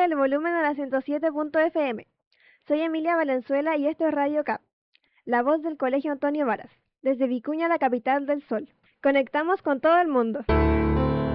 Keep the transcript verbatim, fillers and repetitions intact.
el volumen a la ciento siete punto F M. Soy Emilia Valenzuela y esto es Radio Cap, la voz del Colegio Antonio Varas, desde Vicuña, la capital del sol. Conectamos con todo el mundo.